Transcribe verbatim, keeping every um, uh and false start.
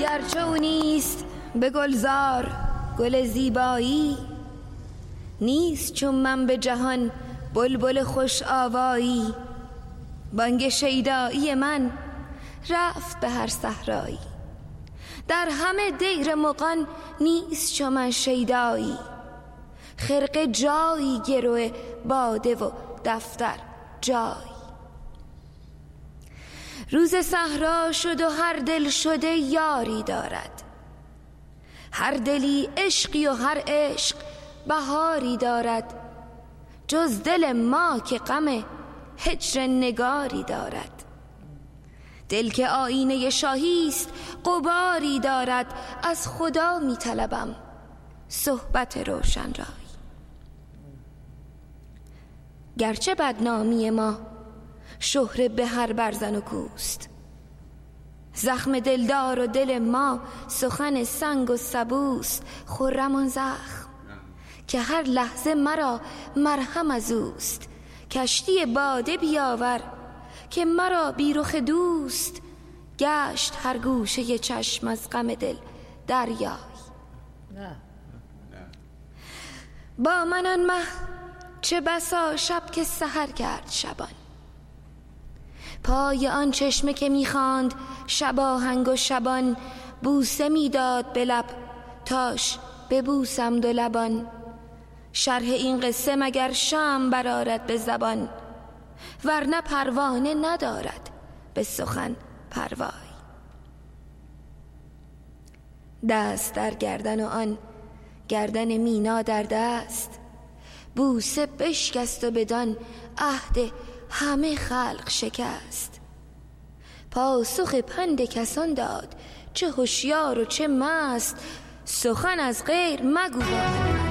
گرچه او نیست به گلزار گل زیبایی، نیست چون من به جهان بلبل خوش آوایی. بانگ شیدایی من رفت به هر صحرایی، در همه دیر مغان نیست چون من شیدایی. خرقه جایی گروه باده و دفتر جای. روز صحرا شد و هر دل شده یاری دارد، هر دلی عشقی و هر عشق بهاری دارد. جز دل ما که غم هجر نگاری دارد، دل که آینه شاهی است غباری دارد. از خدا می طلبم صحبت روشن رای، گرچه بدنامی ما شهره به هر برزن و کوست. زخم دلدار و دل ما سخن سنگ و سبوست. خرم آن زخم که هر لحظه مرا مرهم از اوست. کشتی باده بیاور که مرا بیرخ دوست. گشت هر گوشه چشم از غم دل دریای. با من آن مه چه بسا شب که سحر کرد شبان، پای آن چشمه که میخواند شباهنگ و شبان. بوسه میداد به لب تاش ببوسم دو لبان. شرح این قصه مگر شمع برآرد به زبان، ورنه پروانه ندارد به سخن پروای. دست در گردن و آن گردن مینا در دست، بوسه بشکست و بدان عهد همه خلق شکست. پاسخ پند کسان داد چه هوشیار و چه مست. سخن از غیر مگو با من